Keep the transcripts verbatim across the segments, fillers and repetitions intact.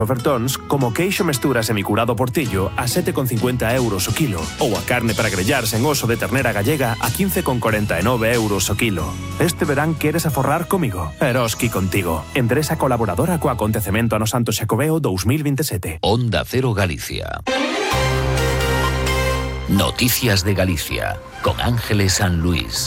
Ofertóns como queixo mestura semicurado portillo a sete con cincuenta euros o kilo ou a carne para grellar sen oso de ternera gallega a quince con corenta e nove euros o kilo. Este verán queres aforrar comigo? Eroski contigo. Empresa colaboradora co acontecemento Ano Santo Xacobeo dos mil veintisiete. Onda Cero Galicia. Noticias de Galicia con Ángeles San Luis.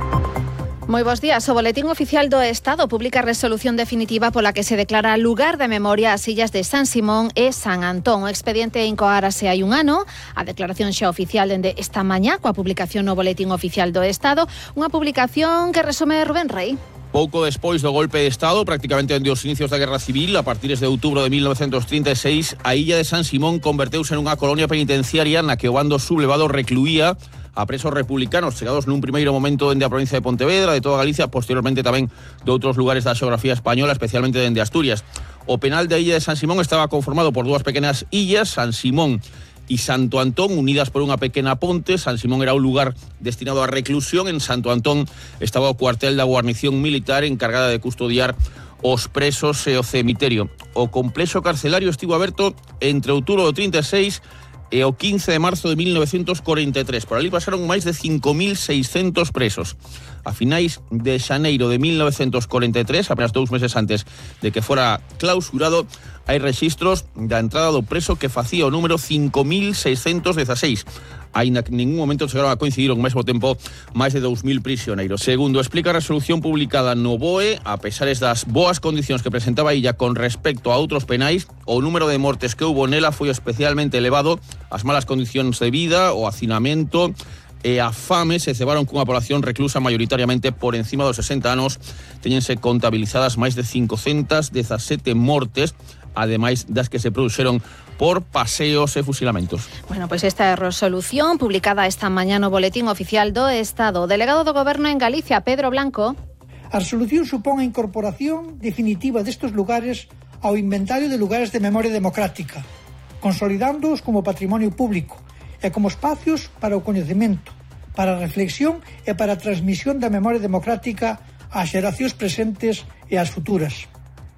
Moi bos días. O Boletín Oficial do Estado publica a resolución definitiva pola que se declara lugar de memoria as illas de San Simón e San Antón. O expediente incoárase hai un ano, a declaración xa oficial dende esta mañá coa publicación no Boletín Oficial do Estado, unha publicación que resume Rubén Rey. Pouco despois do golpe de Estado, prácticamente dende os inicios da Guerra Civil, a partir de outubro de mil novecentos trinta e seis, a illa de San Simón converteuse en unha colonia penitenciaria na que o bando sublevado recluía a presos republicanos chegados nun primeiro momento dende a provincia de Pontevedra, de toda Galicia, posteriormente tamén de outros lugares da xeografía española, especialmente dende Asturias. O penal da illa de San Simón estaba conformado por dúas pequenas illas, San Simón e Santo Antón, unidas por unha pequena ponte. San Simón era un lugar destinado a reclusión, en Santo Antón estaba o cuartel da guarnición militar encargada de custodiar os presos e o cemiterio. O complexo carcelario estivo aberto entre outubro do trinta e seis e o quince de marzo de mil novecentos corenta e tres. Por ali pasaron máis de cinco mil seiscentos presos. A finais de xaneiro de mil novecentos corenta e tres, apenas dous meses antes de que fora clausurado, hai rexistros da entrada do preso que facía o número cinco mil seiscentos dezaseis. Aínda que en ningún momento chegaron a coincidir ao mesmo tempo máis de dous mil prisioneiros. Segundo explica a resolución publicada no B O E, a pesares das boas condicións que presentaba a illa con respecto a outros penais, o número de mortes que houbo nela foi especialmente elevado. As malas condicións de vida, o hacinamento e a fame se cebaron cunha población reclusa maioritariamente por encima dos sesenta anos. Téñense contabilizadas máis de quinhentas dezasete mortes, ademais das que se produxeron por paseos e fusilamentos. Bueno, pois pues esta é a resolución publicada esta mañá no Boletín Oficial do Estado. O delegado do Goberno en Galicia, Pedro Blanco. A resolución supón a incorporación definitiva destes lugares ao inventario de lugares de memoria democrática, consolidándoos como patrimonio público e como espacios para o coñecemento, para a reflexión e para a transmisión da memoria democrática ás xeracións presentes e ás futuras.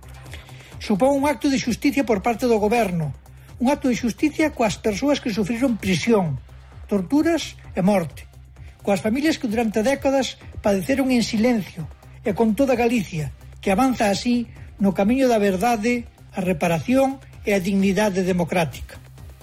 Supón un acto de xusticia por parte do Goberno, un acto de xusticia coas persoas que sufriron prisión, torturas e morte, coas familias que durante décadas padeceron en silencio e con toda Galicia, que avanza así no camiño da verdade, a reparación e a dignidade democrática.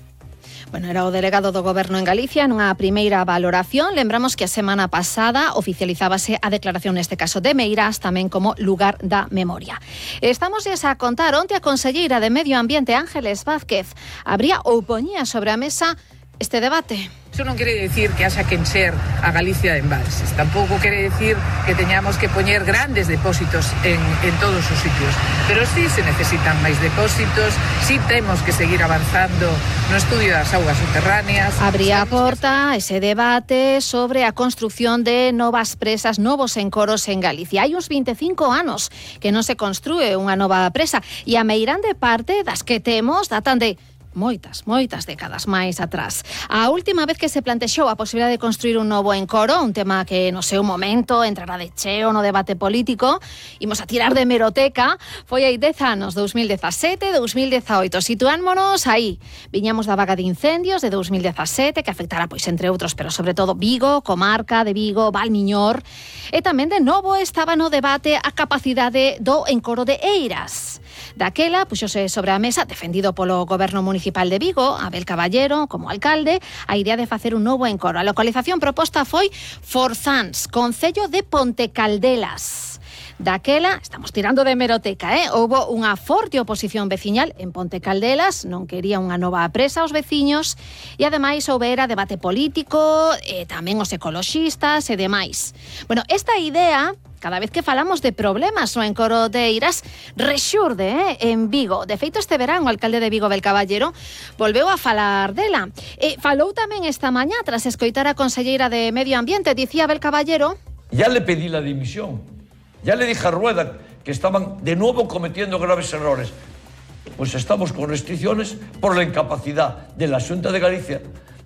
Bueno, era o delegado do Goberno en Galicia nunha primeira valoración. Lembramos que a semana pasada oficializábase a declaración neste caso de Meirás tamén como lugar da memoria. Estamos a contar onte a conselleira de Medio Ambiente Ángeles Vázquez abría ou poñía sobre a mesa este debate. Eso non quere decir que haxa que encher a Galicia de embalses. Tampouco quere decir que teñamos que poñer grandes depósitos en, en todos os sitios. Pero sí se necesitan máis depósitos, sí temos que seguir avanzando no estudio das augas subterráneas. Abría a porta ese debate sobre a construción de novas presas, novos encoros en Galicia. Hai uns vinte e cinco anos que non se construe unha nova presa e a meirande parte das que temos datan de moitas, moitas décadas máis atrás. A última vez que se plantexou a posibilidade de construir un novo encoro, un tema que no seu momento entrará de cheo no debate político, imos a tirar de hemeroteca, foi hai dez anos, dous mil dezasete, dous mil dezaoito. Situámonos aí. Viñamos da vaga de incendios de dous mil dezasete, que afectará, pois, entre outros, pero sobre todo Vigo, comarca de Vigo, Valmiñor, e tamén de novo estaba no debate a capacidade do encoro de Eiras. Daquela, puxose sobre a mesa, defendido polo Goberno Municipal de Vigo, Abel Caballero, como alcalde, a idea de facer un novo encoro. A localización proposta foi Forzans, concello de Pontecaldelas. Daquela, estamos tirando de hemeroteca, eh? Houbo unha forte oposición veciñal en Pontecaldelas, non quería unha nova presa aos veciños, e ademais houbera debate político, e tamén os ecoloxistas e demais. Bueno, esta idea, cada vez que falamos de problemas no encoro de Eiras, rexurde eh, en Vigo. De feito, este verán o alcalde de Vigo, Abel Caballero, volveu a falar dela. E falou tamén esta mañá, tras escoitar a conselleira de Medio Ambiente, dicía Abel Caballero. Ya le pedí la dimisión. Ya le dije a Rueda que estaban de nuevo cometiendo graves errores. Pues estamos con restricciones por la incapacidad de la Xunta de Galicia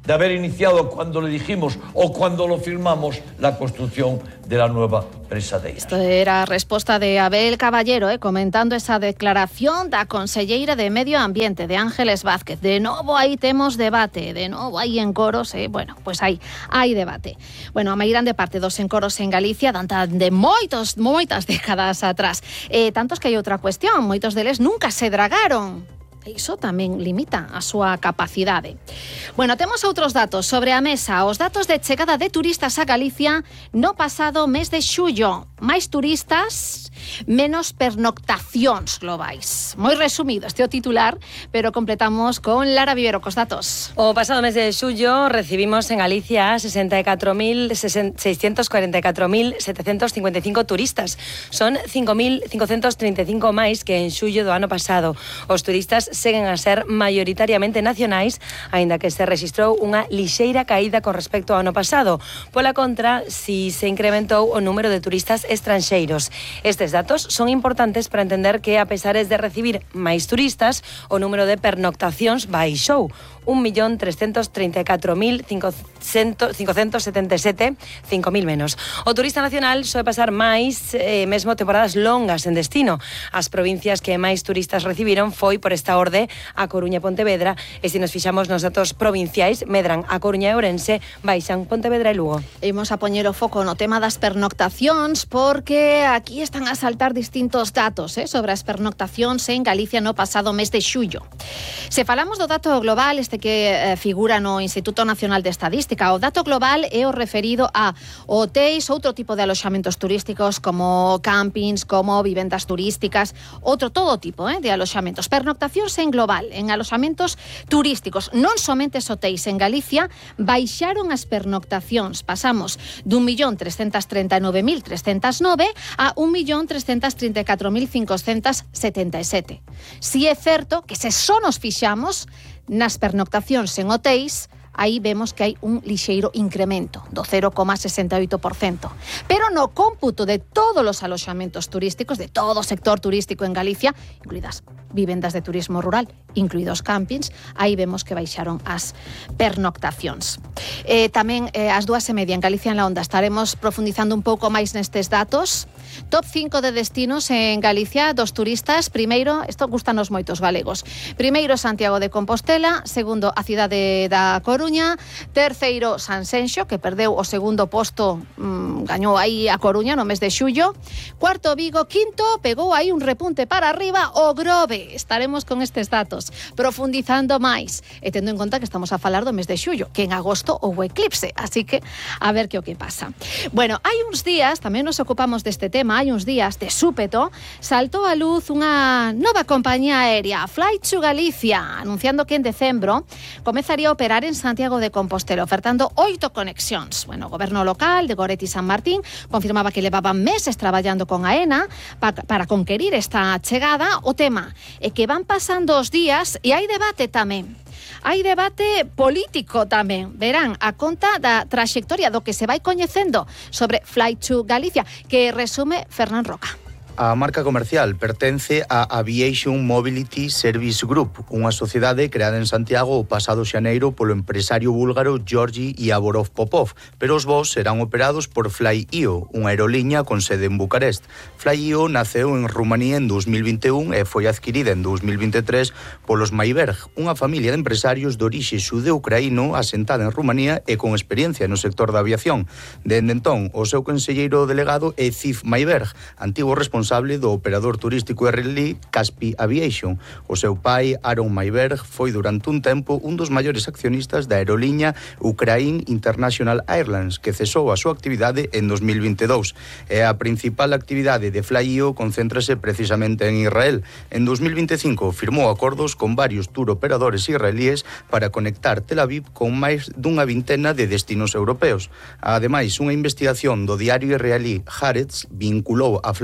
de haber iniciado cuando le dijimos o cuando lo firmamos la construcción de la nueva presa de Eiras. Isto era a resposta de Abel Caballero, eh, comentando esa declaración da conselleira de Medio Ambiente, de Ángeles Vázquez. De novo aí temos debate, de novo aí encoros, eh, bueno, pois pues aí hai debate. Bueno, a maior de parte dos encoros en Galicia dan de moitos, moitas décadas atrás. Eh, tantos que hai outra cuestión, moitos deles nunca se dragaron. Iso tamén limita a súa capacidade. Bueno, temos outros datos sobre a mesa. Os datos de chegada de turistas a Galicia no pasado mes de xullo. Máis turistas, menos pernoctacións globais. Moi resumido este o titular, pero completamos con Lara Vivero cos datos. O pasado mes de xullo recibimos en Galicia sesenta e catro mil seiscentos cuarenta e catro mil setecentos cincuenta e cinco turistas. Son cinco mil cincocentos trinta e cinco máis que en xullo do ano pasado. Os turistas seguen a ser maioritariamente nacionais, aínda que se rexistrou unha lixeira caída con respecto ao ano pasado. Pola contra, si se incrementou o número de turistas estranxeiros. Estes datos son importantes para entender que, a pesares de recibir máis turistas, o número de pernoctacións baixou. un millón trescentos trinta e catro mil cincocentos setenta e sete, cinco mil menos. O turista nacional soe pasar máis, eh, mesmo temporadas longas en destino. As provincias que máis turistas recibiron foi, por esta orde, a Coruña e Pontevedra, e se nos fixamos nos datos provinciais, medran a Coruña e Ourense, baixan Pontevedra e Lugo. Imos a poñer o foco no tema das pernoctacións, porque aquí están a saltar distintos datos eh, sobre as pernoctacións en Galicia no pasado mes de xullo. Se falamos do dato global, este que eh, figura no Instituto Nacional de Estadística, o dato global é o referido a hotéis, outro tipo de aloxamentos turísticos como campings, como vivendas turísticas, outro todo tipo eh, de aloxamentos. Pernoctacións en global, en aloxamentos turísticos, non somente os hotéis en Galicia, baixaron as pernoctacións. Pasamos dun millón trescentos trinta e nove mil trescentos nove a un millón trescentos trinta e catro mil cincocentos setenta e sete. Si é certo que se só nos fixamos nas pernoctacións en hotéis, aí vemos que hai un lixeiro incremento do cero coma sesenta e oito por cento. Pero no cómputo de todos os aloxamentos turísticos, de todo o sector turístico en Galicia, incluídas vivendas de turismo rural, incluídos campings, aí vemos que baixaron as pernoctacións. Eh, tamén eh, ás dúas e media en Galicia en la Onda estaremos profundizando un pouco máis nestes datos. Top cinco de destinos en Galicia dos turistas. Primeiro, isto gustanos moitos galegos. Primeiro, Santiago de Compostela. Segundo, a cidade da Coruña. Terceiro, Sanxenxo, que perdeu o segundo posto, mmm, gañou aí a Coruña no mes de xullo. Cuarto, Vigo. Quinto, pegou aí un repunte para arriba o Grove. Estaremos con estes datos profundizando máis e tendo en conta que estamos a falar do mes de xullo, que en agosto houbo eclipse, así que a ver que o que pasa. Bueno, hai uns días, tamén nos ocupamos deste tema, hai uns días de súpeto, saltou a luz unha nova compañía aérea, Flight to Galicia, anunciando que en decembro comezaría a operar en Santiago de Compostela, ofertando oito conexións. Bueno, o goberno local de Goretti San Martín confirmaba que levaban meses traballando con AENA pa, para conquerir esta chegada. O tema é que van pasando os días e hai debate tamén. Hai debate político tamén. Verán a conta da traxectoria do que se vai coñecendo sobre Flight to Galicia, que resume Fernán Roca. A marca comercial pertence a Aviation Mobility Service Group, unha sociedade creada en Santiago o pasado xaneiro polo empresario búlgaro Georgi Yavorov Popov, pero os voos serán operados por Fly.io, unha aeroliña con sede en Bucarest. Fly.io naceu en Rumanía en dos mil vinte e un e foi adquirida en dos mil vinte e tres polos Mayberg, unha familia de empresarios de orixe xudeo-ucraíno asentada en Rumanía e con experiencia no sector da aviación. Dende entón, o seu conselleiro delegado é Ziv Mayberg, antigo responsable do operador turístico israelí Caspi Aviation. O seu pai, Aaron Mayberg, foi durante un tempo un dos maiores accionistas da aeroliña Ukraine International Airlines, que cesou a súa actividade en dos mil vinte e dous. E a principal actividade de Fly.io concéntrase precisamente en Israel. En dos mil vinte e cinco firmou acordos con varios tour operadores israelíes para conectar Tel Aviv con máis dunha vintena de destinos europeos. Ademais, unha investigación do diario israelí Haaretz vinculou a Fly.io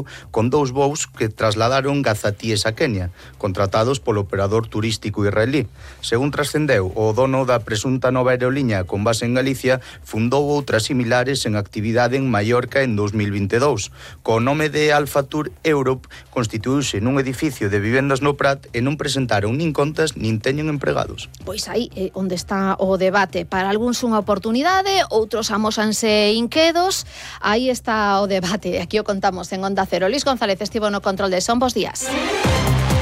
con dous voos que trasladaron gazatíes a Kenia, contratados polo operador turístico israelí. Según trascendeu, o dono da presunta nova aeroliña con base en Galicia fundou outras similares en actividade en Mallorca en dos mil veintidous. Co nome de Alfa Tour Europe constituíuse nun edificio de vivendas no Prat e non presentaron nin contas nin teñen empregados. Pois aí é onde está o debate. Para algúns unha oportunidade, outros amósanse inquedos. Aí está o debate. Aquí o contamos en Onda Cero. Luis González estivo no control de son. Bos días.